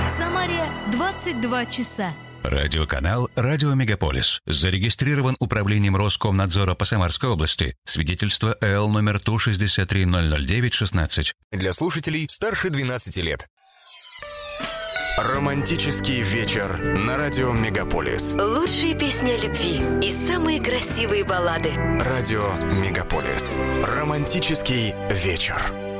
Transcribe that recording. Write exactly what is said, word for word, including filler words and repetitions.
В Самаре двадцать два часа. Радиоканал «Радио Мегаполис». Зарегистрирован управлением Роскомнадзора по Самарской области. Свидетельство Л номер Ту шестьдесят три ноль ноль девять шестнадцать. Для слушателей старше двенадцати лет. Романтический вечер на радио Мегаполис. Лучшие песни о любви и самые красивые баллады. Радио Мегаполис. Романтический вечер.